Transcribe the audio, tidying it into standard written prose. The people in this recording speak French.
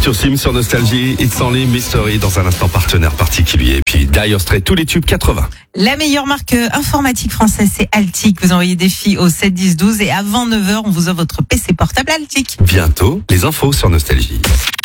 sur Sim, sur Nostalgie, It's Only Mystery, dans un instant partenaire particulier. Et puis Dire Straits, tous les tubes 80. La meilleure marque informatique française, c'est Altic. Vous envoyez des filles au 7 10 12 et avant 9h, on vous offre votre PC portable Altic. Bientôt, les infos sur Nostalgie.